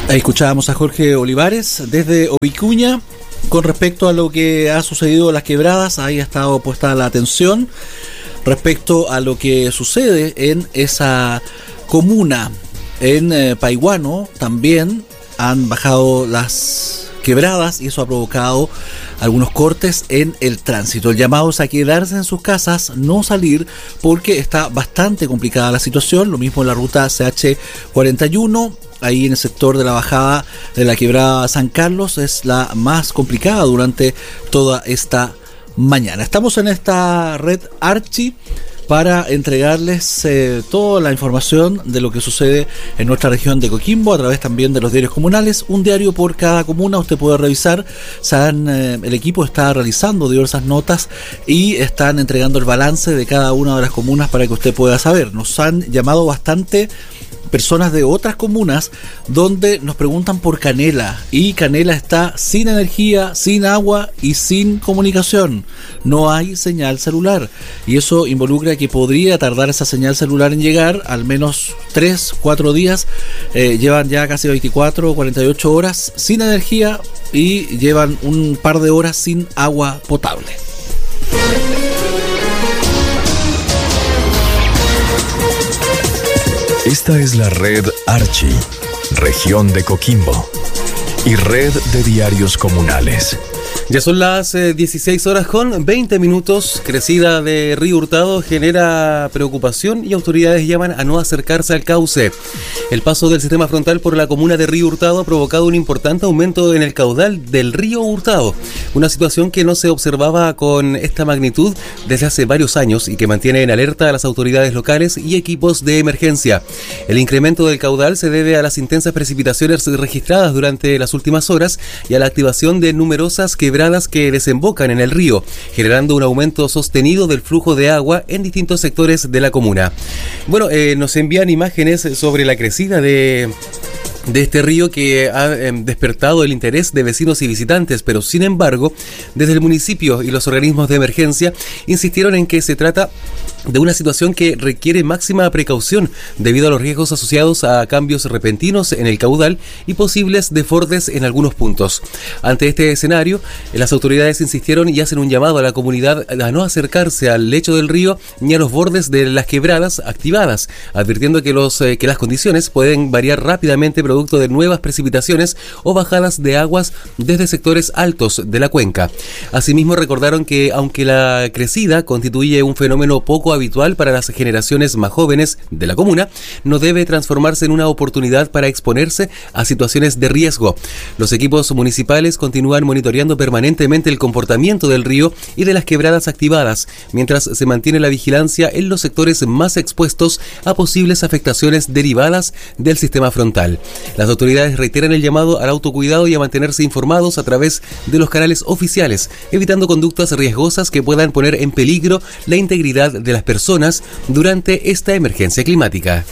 Ahí escuchábamos a Jorge Olivares desde Vicuña con respecto a lo que ha sucedido en las quebradas. Ahí ha estado puesta la atención respecto a lo que sucede en esa comuna. En Paihuano también han bajado las quebradas y eso ha provocado algunos cortes en el tránsito. El llamado es a quedarse en sus casas, no salir, porque está bastante complicada la situación. Lo mismo en la ruta CH41, ahí en el sector de la bajada de la quebrada San Carlos, es la más complicada durante toda esta mañana. Estamos en esta red Archi para entregarles toda la información de lo que sucede en nuestra región de Coquimbo, a través también de los diarios comunales, un diario por cada comuna. Usted puede revisar, el equipo está realizando diversas notas y están entregando el balance de cada una de las comunas para que usted pueda saber. Nos han llamado bastante personas de otras comunas donde nos preguntan por Canela, y Canela está sin energía, sin agua y sin comunicación. No hay señal celular y eso involucra que podría tardar esa señal celular en llegar al menos 3-4 días. Llevan ya casi 24 o 48 horas sin energía y llevan un par de horas sin agua potable. Esta es la red Archi, región de Coquimbo, y red de diarios comunales. Ya son las 16 horas con 20 minutos. Crecida de Río Hurtado genera preocupación y autoridades llaman a no acercarse al cauce. El paso del sistema frontal por la comuna de Río Hurtado ha provocado un importante aumento en el caudal del río Hurtado, una situación que no se observaba con esta magnitud desde hace varios años y que mantiene en alerta a las autoridades locales y equipos de emergencia. El incremento del caudal se debe a las intensas precipitaciones registradas durante las últimas horas y a la activación de numerosas quebradas que desembocan en el río, generando un aumento sostenido del flujo de agua en distintos sectores de la comuna. Bueno, nos envían imágenes sobre la crecida de este río que ha despertado el interés de vecinos y visitantes, pero sin embargo, desde el municipio y los organismos de emergencia insistieron en que se trata de una situación que requiere máxima precaución debido a los riesgos asociados a cambios repentinos en el caudal y posibles desbordes en algunos puntos. Ante este escenario, las autoridades insistieron y hacen un llamado a la comunidad a no acercarse al lecho del río ni a los bordes de las quebradas activadas, advirtiendo que las condiciones pueden variar rápidamente producto de nuevas precipitaciones o bajadas de aguas desde sectores altos de la cuenca. Asimismo, recordaron que aunque la crecida constituye un fenómeno poco habitual para las generaciones más jóvenes de la comuna, no debe transformarse en una oportunidad para exponerse a situaciones de riesgo. Los equipos municipales continúan monitoreando permanentemente el comportamiento del río y de las quebradas activadas, mientras se mantiene la vigilancia en los sectores más expuestos a posibles afectaciones derivadas del sistema frontal. Las autoridades reiteran el llamado al autocuidado y a mantenerse informados a través de los canales oficiales, evitando conductas riesgosas que puedan poner en peligro la integridad de las personas durante esta emergencia climática.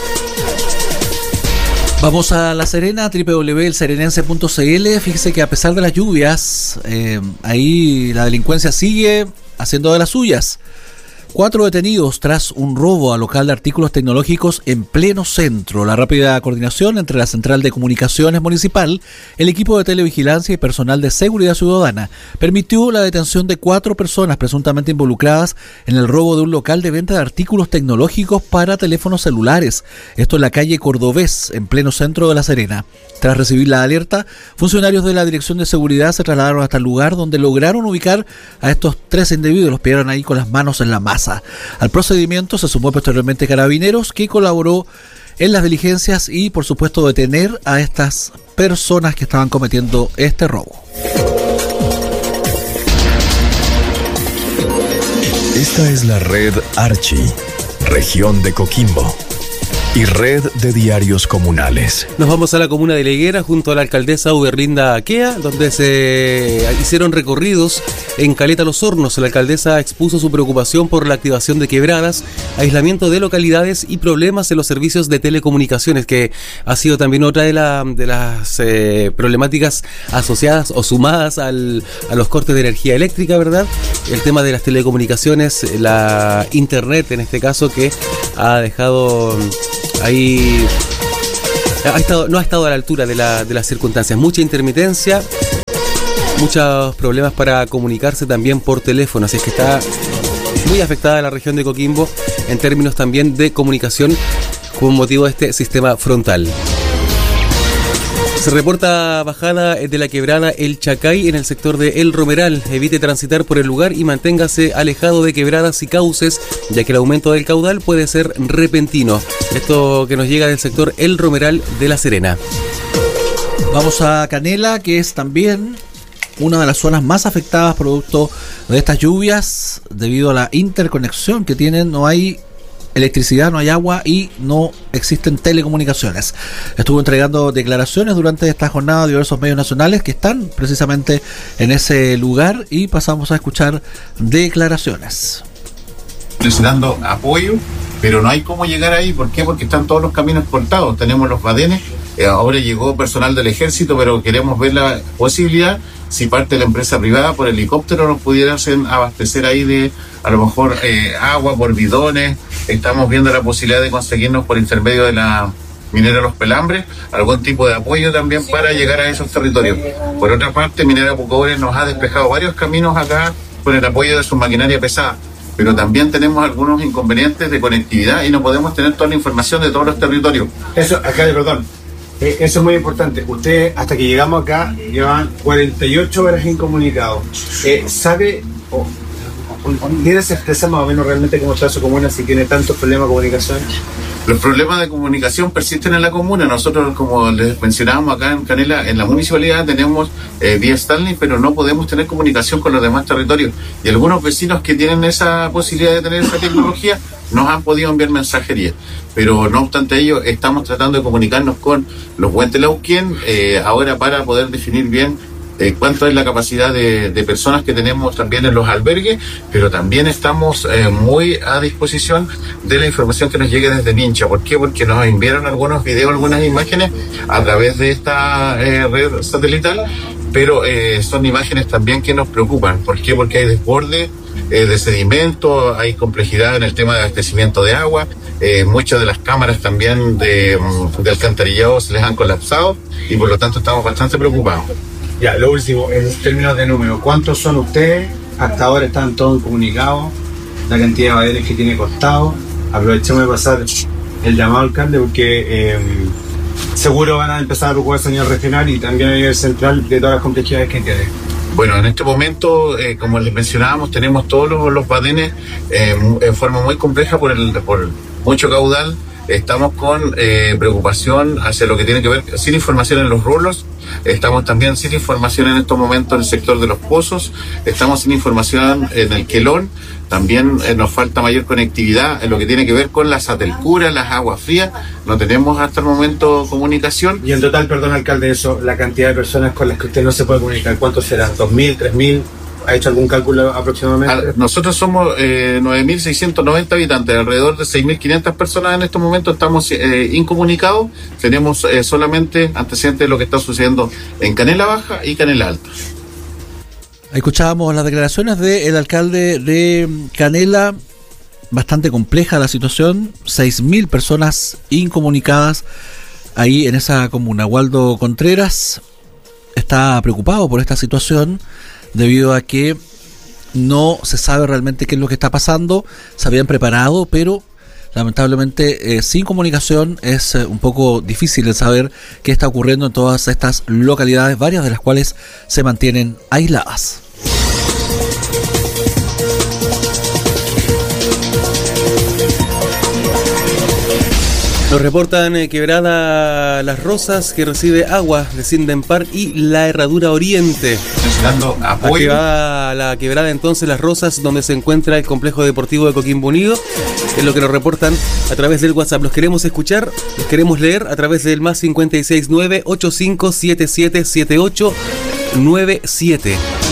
Vamos a La Serena, www.elserenense.cl. Fíjese que a pesar de las lluvias, ahí la delincuencia sigue haciendo de las suyas. 4 detenidos tras un robo a local de artículos tecnológicos en pleno centro. La rápida coordinación entre la Central de Comunicaciones Municipal, el equipo de televigilancia y personal de seguridad ciudadana permitió la detención de 4 personas presuntamente involucradas en el robo de un local de venta de artículos tecnológicos para teléfonos celulares. Esto en la calle Cordobés, en pleno centro de La Serena. Tras recibir la alerta, funcionarios de la Dirección de Seguridad se trasladaron hasta el lugar donde lograron ubicar a estos 3 individuos. Los pillaron ahí con las manos en la masa. Al procedimiento se sumó posteriormente Carabineros, que colaboró en las diligencias y, por supuesto, detener a estas personas que estaban cometiendo este robo. Esta es la red Archi, región de Coquimbo, y red de diarios comunales. Nos vamos a la comuna de La Higuera junto a la alcaldesa Uberlinda Aquea, donde se hicieron recorridos en Caleta Los Hornos. La alcaldesa expuso su preocupación por la activación de quebradas, aislamiento de localidades y problemas en los servicios de telecomunicaciones, que ha sido también otra de las problemáticas asociadas o sumadas a los cortes de energía eléctrica, ¿verdad? El tema de las telecomunicaciones, la internet en este caso, que ha dejado ahí no ha estado a la altura de las circunstancias. Mucha intermitencia, muchos problemas para comunicarse también por teléfono, así es que está muy afectada la región de Coquimbo en términos también de comunicación con motivo de este sistema frontal. Se reporta bajada de la quebrada El Chacay en el sector de El Romeral. Evite transitar por el lugar y manténgase alejado de quebradas y cauces, ya que el aumento del caudal puede ser repentino. Esto que nos llega del sector El Romeral de La Serena. Vamos a Canela, que es también una de las zonas más afectadas producto de estas lluvias, debido a la interconexión que tienen. No hay electricidad, no hay agua y no existen telecomunicaciones. Estuvo entregando declaraciones durante esta jornada a diversos medios nacionales que están precisamente en ese lugar y pasamos a escuchar declaraciones. Necesitando apoyo, pero no hay cómo llegar ahí. ¿Por qué? Porque están todos los caminos cortados. Tenemos los badenes, ahora llegó personal del ejército, pero queremos ver la posibilidad, si parte de la empresa privada por helicóptero nos pudieran abastecer ahí de a lo mejor agua por bidones. Estamos viendo la posibilidad de conseguirnos por intermedio de la Minera Los Pelambres algún tipo de apoyo también para llegar a esos territorios. Por otra parte, Minera Pucobre nos ha despejado varios caminos acá con el apoyo de su maquinaria pesada, pero también tenemos algunos inconvenientes de conectividad y no podemos tener toda la información de todos los territorios. Eso es muy importante. Usted, hasta que llegamos acá, llevan 48 horas incomunicados. ¿Sabe ¿tiene certeza más o menos realmente cómo está su comuna si tiene tantos problemas de comunicación? Los problemas de comunicación persisten en la comuna. Nosotros, como les mencionábamos acá en Canela, en la municipalidad tenemos vía Starlink, pero no podemos tener comunicación con los demás territorios. Y algunos vecinos que tienen esa posibilidad de tener esa tecnología nos han podido enviar mensajería. Pero no obstante ello, estamos tratando de comunicarnos con los Huentelauquén ahora para poder definir bien cuánto es la capacidad de personas que tenemos también en los albergues, pero también estamos muy a disposición de la información que nos llegue desde Mincha. ¿Por qué? Porque nos enviaron algunos videos, algunas imágenes a través de esta red satelital, pero son imágenes también que nos preocupan. ¿Por qué? Porque hay desborde de sedimento, hay complejidad en el tema de abastecimiento de agua, muchas de las cámaras también de alcantarillado se les han colapsado y por lo tanto estamos bastante preocupados. Ya, lo último, en términos de número, ¿cuántos son ustedes? Hasta ahora están todos comunicados, la cantidad de badenes que tiene costado. Aprovechemos de pasar el llamado al alcalde porque seguro van a empezar a preocuparse a nivel regional y también a nivel central de todas las complejidades que tiene. Bueno, en este momento, como les mencionábamos, tenemos todos los badenes en forma muy compleja por mucho caudal. Estamos con preocupación hacia lo que tiene que ver sin información en los rulos. Estamos también sin información en estos momentos en el sector de los pozos. Estamos sin información en el Quelón. También nos falta mayor conectividad en lo que tiene que ver con la Satelcura, las aguas frías. No tenemos hasta el momento comunicación. Y en total, perdón, alcalde, eso, la cantidad de personas con las que usted no se puede comunicar, ¿cuántos serán? ¿2.000, 3.000? ¿Ha hecho algún cálculo aproximadamente? Nosotros somos 9.690 habitantes, alrededor de 6.500 personas en estos momentos estamos incomunicados. Tenemos solamente antecedentes de lo que está sucediendo en Canela Baja y Canela Alta. Escuchábamos las declaraciones del alcalde de Canela. Bastante compleja la situación, 6.000 personas incomunicadas ahí en esa comuna. Waldo Contreras está preocupado por esta situación, debido a que no se sabe realmente qué es lo que está pasando. Se habían preparado, pero lamentablemente sin comunicación es un poco difícil de saber qué está ocurriendo en todas estas localidades, varias de las cuales se mantienen aisladas. Nos reportan quebrada Las Rosas, que recibe agua de Sinden Park, y la Herradura Oriente. Necesitando apoyo. Activada la quebrada entonces Las Rosas, donde se encuentra el complejo deportivo de Coquimbo Unido. Es lo que nos reportan a través del WhatsApp. Los queremos escuchar, los queremos leer a través del +569-85777897.